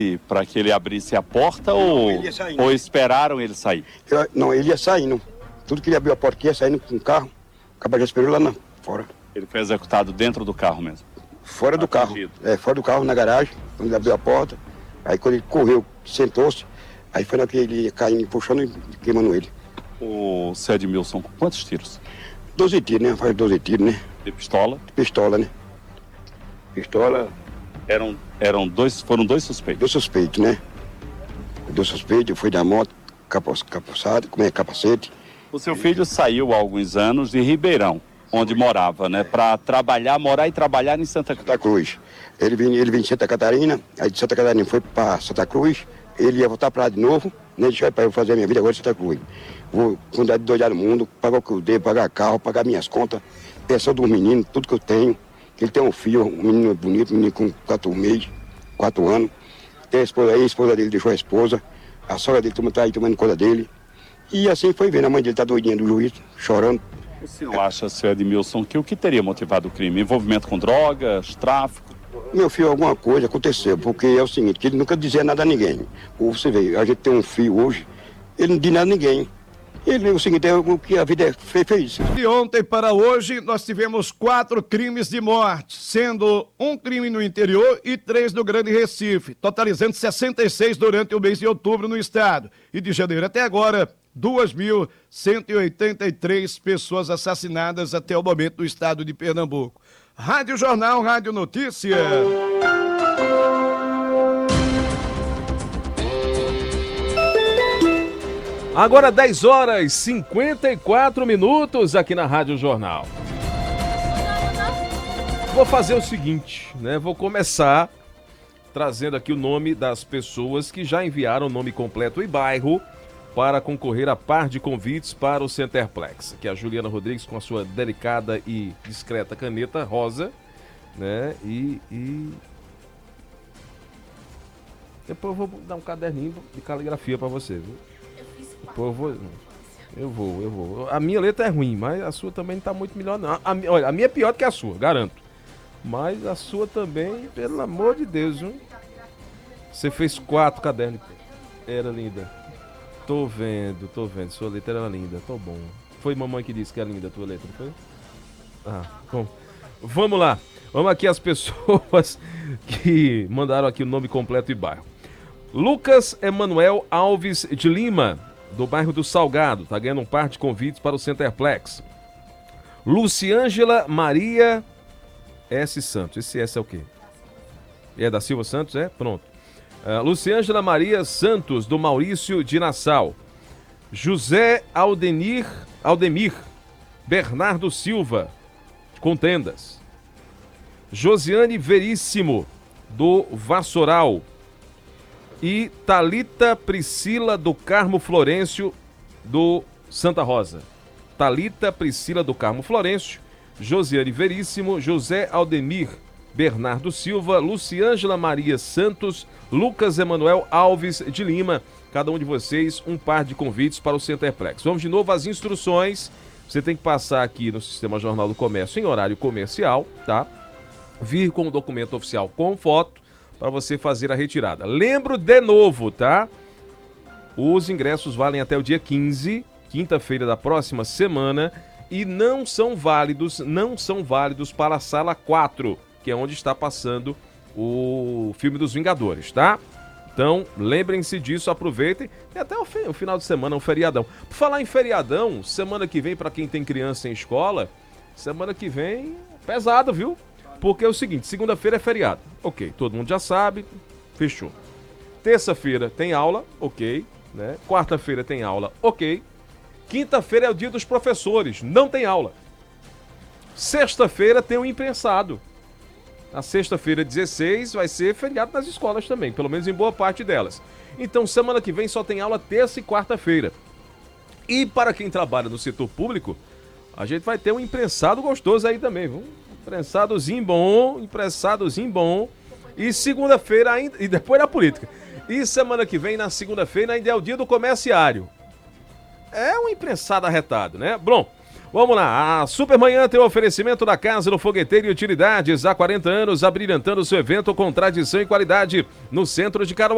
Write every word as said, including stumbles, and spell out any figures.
Para que ele abrisse a porta ou, ou esperaram ele sair? Eu, não, ele ia saindo. Tudo que ele abriu a porta aqui ia saindo com o carro. O cabo já esperou lá na, fora. Ele foi executado dentro do carro mesmo? Fora do carro. É, fora do carro, na garagem, quando ele abriu a porta. Aí quando ele correu, sentou-se, aí foi na que ele ia caindo, puxando e queimando ele. O seu Edmilson, quantos tiros? doze tiros, né? Faz doze tiros, né? De pistola? De pistola, né? Pistola. Eram, eram dois, foram dois suspeitos? Dois suspeitos, né? Dois suspeitos, foi da moto, capaçado, como é, capacete. O seu filho saiu há alguns anos de Ribeirão, onde morava, né? Para trabalhar, morar e trabalhar em Santa Cruz. Santa Cruz. Ele vinha, ele vinha de Santa Catarina, aí de Santa Catarina foi para Santa Cruz, ele ia voltar para lá de novo, né? Ele disse, para eu fazer a minha vida agora em Santa Cruz. Vou cuidar de dois no mundo, pagar o que eu devo, pagar carro, pagar minhas contas, pensão dos meninos, tudo que eu tenho. Ele tem um filho, um menino bonito, um menino com quatro meses, quatro anos. Tem a esposa aí, a esposa dele deixou a esposa, a sogra dele está aí tomando conta dele. E assim foi vendo, a mãe dele está doidinha do juiz, chorando. O senhor acha, senhor Edmilson, que o que teria motivado o crime? Envolvimento com drogas, tráfico? Meu filho, alguma coisa aconteceu, porque é o seguinte, que ele nunca dizia nada a ninguém. Ou você vê, a gente tem um filho hoje, ele não diz nada a ninguém. Ele, o seguinte, é o que a vida é, fez, fez isso. De ontem para hoje, nós tivemos quatro crimes de morte, sendo um crime no interior e três no Grande Recife, totalizando sessenta e seis durante o mês de outubro no estado. E de janeiro até agora, duas mil cento e oitenta e três pessoas assassinadas até o momento no estado de Pernambuco. Rádio Jornal, Rádio Notícia. Agora dez horas e cinquenta e quatro minutos aqui na Rádio Jornal. Vou fazer o seguinte, né? Vou começar trazendo aqui o nome das pessoas que já enviaram o nome completo e bairro para concorrer a par de convites para o Centerplex. Aqui é a Juliana Rodrigues com a sua delicada e discreta caneta rosa, né? E, e... depois eu vou dar um caderninho de caligrafia para você, viu? Pô, eu vou, eu vou, eu vou. A minha letra é ruim, mas a sua também não tá muito melhor, não. A, olha, a minha é pior do que a sua, garanto. Mas a sua também, pelo amor de Deus, viu? Você fez quatro cadernos. Era linda. Tô vendo, tô vendo. Sua letra era linda, tô bom. Foi mamãe que disse que era linda a tua letra, não foi? Ah, bom. Vamos lá. Vamos aqui as pessoas que mandaram aqui o nome completo e bairro. Lucas Emanuel Alves de Lima, do bairro do Salgado, tá ganhando um par de convites para o Centerplex. Luciângela Maria S. Santos. Esse S é o quê? É da Silva Santos, é? Pronto. Uh, Luciângela Maria Santos, do Maurício de Nassau. José Aldenir, Aldemir Bernardo Silva, de Contendas. Josiane Veríssimo, do Vassoural. E Thalita Priscila do Carmo Florencio, do Santa Rosa. Thalita Priscila do Carmo Florencio, Josiane Veríssimo, José Aldemir Bernardo Silva, Luciângela Maria Santos, Lucas Emanuel Alves de Lima. Cada um de vocês um par de convites para o Centerplex. Vamos de novo às instruções. Você tem que passar aqui no Sistema Jornal do Comércio em horário comercial, tá? Vir com o documento oficial com foto para você fazer a retirada. Lembro de novo, tá? Os ingressos valem até o dia quinze, quinta-feira da próxima semana, e não são válidos, não são válidos para a sala quatro, que é onde está passando o filme dos Vingadores, tá? Então, lembrem-se disso, aproveitem. E até o, o final de semana, um feriadão. Por falar em feriadão, semana que vem, para quem tem criança em escola, semana que vem, pesado, viu? Porque é o seguinte, segunda-feira é feriado. Ok, todo mundo já sabe, fechou. Terça-feira tem aula, ok, né? Quarta-feira tem aula, ok. Quinta-feira é o dia dos professores, não tem aula. Sexta-feira tem o imprensado. Na sexta-feira, dezesseis, vai ser feriado nas escolas também, pelo menos em boa parte delas. Então, semana que vem só tem aula terça e quarta-feira. E para quem trabalha no setor público, a gente vai ter um imprensado gostoso aí também, viu? Imprensadozinho bom, imprensadozinho bom. E segunda-feira ainda, e depois na política. E semana que vem, na segunda-feira, ainda é o dia do comerciário. É um imprensado arretado, né? Bom, vamos lá. A Supermanhã tem o oferecimento da Casa do Fogueteiro e Utilidades. Há quarenta anos, abrilhantando seu evento com tradição e qualidade no centro de Caruaru.